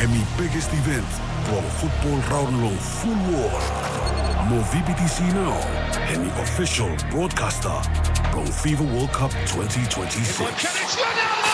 Hemi biggest event, Pro Football Round Long Full War. Mo VBTC now, Hemi official broadcaster, Pro FIFA World Cup 2026.